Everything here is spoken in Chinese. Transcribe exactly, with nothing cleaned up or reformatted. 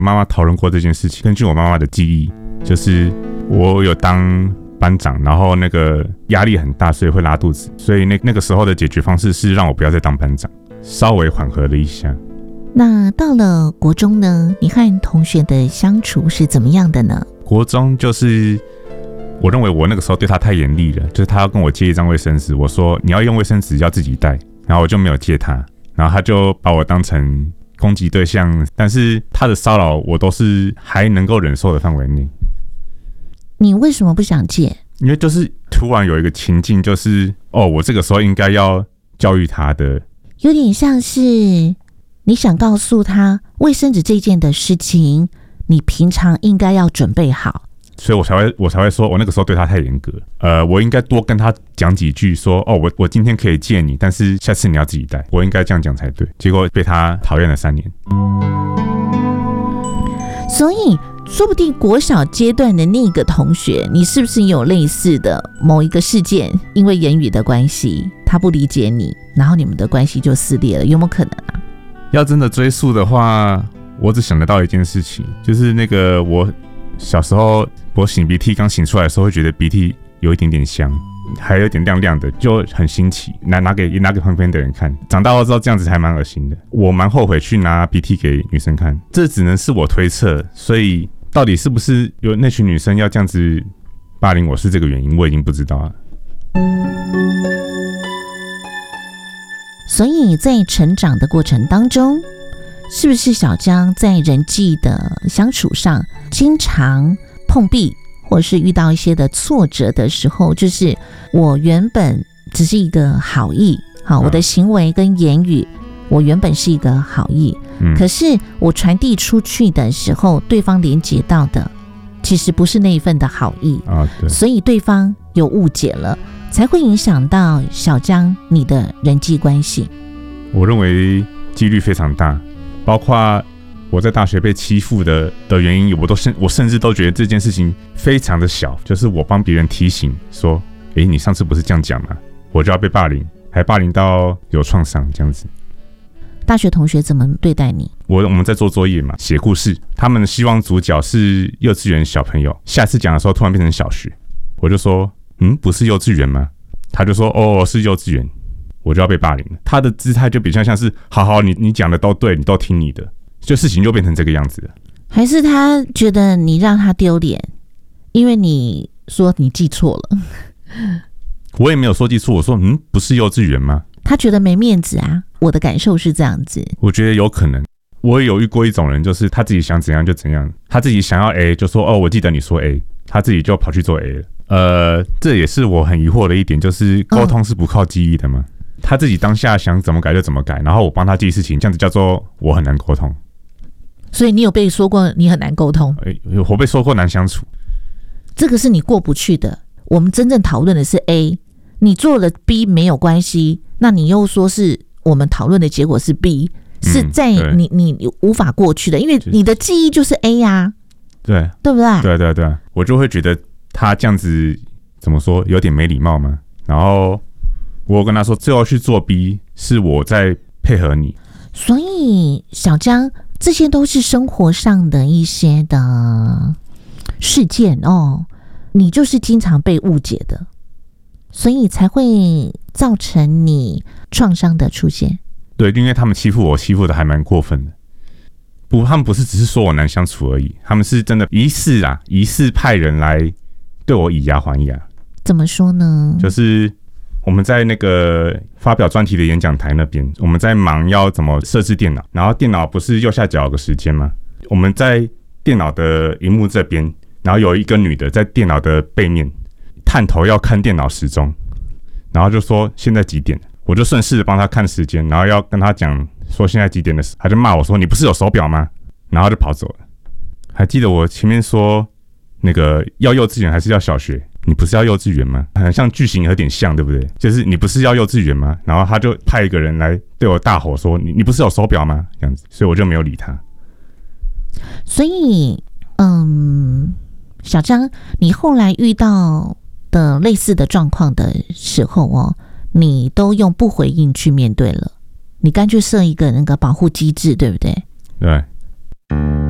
妈妈讨论过这件事情。根据我妈妈的记忆，就是我有当班长，然后那个压力很大，所以会拉肚子，所以那那个时候的解决方式是让我不要再当班长，稍微缓和了一下。 那到了国中呢，你和同学的相处是怎么样的呢？ 国中就是我认为我那个时候对他太严厉了，就是他要跟我借一张卫生纸，我说你要用卫生纸要自己带，然后我就没有借他，然后他就把我当成攻击对象，但是他的骚扰我都是还能够忍受的范围内。 你为什么不想借？ 因为就是突然有一个情境，就是哦，我这个时候应该要教育他的， 有点像是你想告诉他卫生纸这件的事情，你平常应该要准备好， 所以我才会我才会说，我那个时候对他太严格，呃，我应该多跟他讲几句说，哦，我我今天可以借你，但是下次你要自己带，我应该这样讲才对。结果被他讨厌了三年。 所以说不定国小阶段的那个同学，你是不是有类似的某一个事件，因为言语的关系，他不理解你，然后你们的关系就撕裂了，有没有可能啊？ 要真的追溯的话，我只想得到一件事情，就是那个我小时候我擤鼻涕刚擤出来的时候，会觉得鼻涕有一点点香，还有点亮亮的，就很新奇，拿拿给拿给旁边的人看。长大后知道这样子还蛮恶心的，我蛮后悔去拿鼻涕给女生看。这只能是我推测，所以到底是不是有那群女生要这样子霸凌我是这个原因，我已经不知道了。 所以在成长的过程当中，是不是小江在人际的相处上经常碰壁，或是遇到一些的挫折的时候，就是我原本只是一个好意，好，我的行为跟言语，我原本是一个好意，嗯，可是我传递出去的时候，对方连接到的其实不是那一份的好意啊，对，所以对方有误解了，才会影响到小江你的人际关系。 我认为几率非常大，包括我在大学被欺负的的原因，我都甚我甚至都觉得这件事情非常的小，就是我帮别人提醒说，诶，你上次不是这样讲吗？我就要被霸凌，还霸凌到有创伤这样子。 大学同学怎么对待你？ 我我们在做作业嘛，写故事，他们希望主角是幼稚园小朋友，下次讲的时候突然变成小学，我就说，嗯，不是幼稚园吗？他就说，哦，是幼稚园，我就要被霸凌了。他的姿态就比较像是，好好，你你讲的都对，你都听你的，就事情就变成这个样子了。 还是他觉得你让他丢脸，因为你说你记错了。 我也没有说记错，我说，嗯，不是幼稚园吗？ 他觉得没面子啊，我的感受是这样子。 我觉得有可能，我也有遇过一种人，就是他自己想怎样就怎样，他自己想要 A 就说，哦，我记得你说 A， 他自己就跑去做 A 了。呃，这也是我很疑惑的一点，就是沟通是不靠记忆的吗？嗯，他自己当下想怎么改就怎么改，然后我帮他记事情，这样子叫做我很难沟通。 所以你有被说过你很难沟通？ 欸，我被说过难相处， 这个是你过不去的。我们真正讨论的是 A， 你做了 B 没有关系，那你又说是我们讨论的结果是 B，嗯，是在你你无法过去的，因为你的记忆就是 A 啊， 对， 对不对？ 对对对，我就会觉得他这样子怎么说有点没礼貌嘛。然后我跟他说，最后去做 B 是我在配合你。 所以小江，这些都是生活上的一些的事件哦，你就是经常被误解的，所以才会造成你创伤的出现。 对，因为他们欺负我，欺负的还蛮过分的。不，他们不是只是说我难相处而已，他们是真的疑似啊，疑似派人来对我以牙还牙。 怎么说呢？ 就是我们在那个发表专题的演讲台那边，我们在忙要怎么设置电脑，然后电脑不是右下角有个时间吗？我们在电脑的荧幕这边，然后有一个女的在电脑的背面探头要看电脑时钟，然后就说现在几点，我就顺势的帮她看时间，然后要跟她讲说现在几点的时候，她就骂我说你不是有手表吗？然后就跑走了。还记得我前面说那个要幼稚园还是要小学？你不是要幼稚园吗？很像句型有点像，对不对？就是你不是要幼稚园吗？然后他就派一个人来对我大吼说：“你你不是有手表吗？”这样子，所以我就没有理他。 所以，嗯，小张，你后来遇到的类似的状况的时候哦，你都用不回应去面对了，你干脆设一个那个保护机制，对不对？ 对。